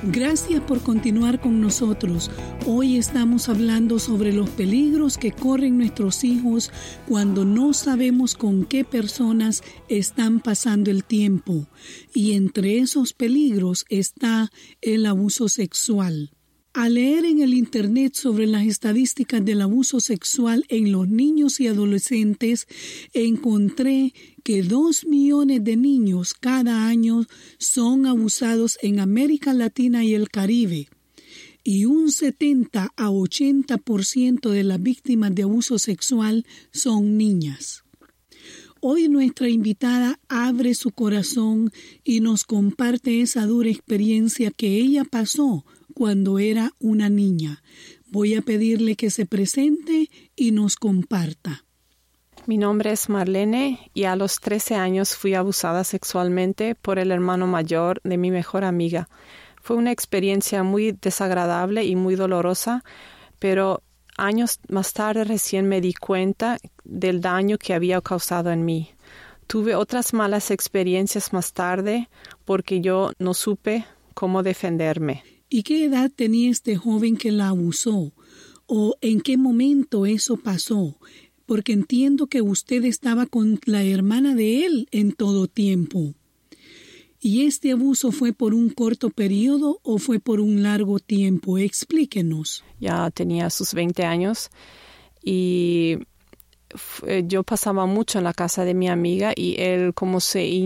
Gracias por continuar con nosotros. Hoy estamos hablando sobre los peligros que corren nuestros hijos cuando no sabemos con qué personas están pasando el tiempo. Y entre esos peligros está el abuso sexual. Al leer en el Internet sobre las estadísticas del abuso sexual en los niños y adolescentes, encontré que 2 millones de niños cada año son abusados en América Latina y el Caribe, y un 70 a 80% de las víctimas de abuso sexual son niñas. Hoy nuestra invitada abre su corazón y nos comparte esa dura experiencia que ella pasó cuando era una niña. Voy a pedirle que se presente y nos comparta. Mi nombre es Marlene y a los 13 años fui abusada sexualmente por el hermano mayor de mi mejor amiga. Fue una experiencia muy desagradable y muy dolorosa, pero años más tarde recién me di cuenta del daño que había causado en mí. Tuve otras malas experiencias más tarde porque yo no supe cómo defenderme. ¿Y qué edad tenía este joven que la abusó? ¿O en qué momento eso pasó? Porque entiendo que usted estaba con la hermana de él en todo tiempo. ¿Y este abuso fue por un corto periodo o fue por un largo tiempo? Explíquenos. Ya tenía sus 20 años y yo pasaba mucho en la casa de mi amiga y él como se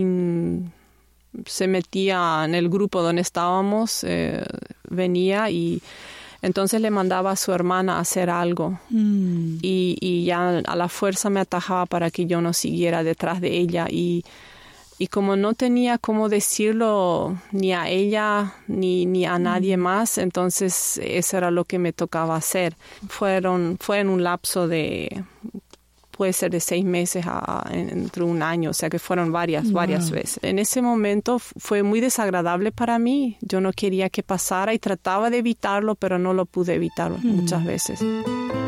metía en el grupo donde estábamos, venía y entonces le mandaba a su hermana a hacer algo y ya a la fuerza me atajaba para que yo no siguiera detrás de ella y como no tenía cómo decirlo ni a ella ni a nadie más, entonces eso era lo que me tocaba hacer. Fue en un lapso de... puede ser de 6 meses entre un año, o sea que fueron varias veces. En ese momento fue muy desagradable para mí, yo no quería que pasara y trataba de evitarlo, pero no lo pude evitar muchas veces.